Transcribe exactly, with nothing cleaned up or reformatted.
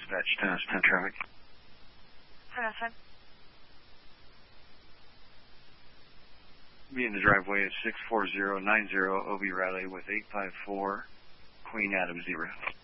Dispatch ten S ten traffic. ten S ten. Be in the driveway at six four zero nine zero O B Riley with eight five four Queen Adam Zebra.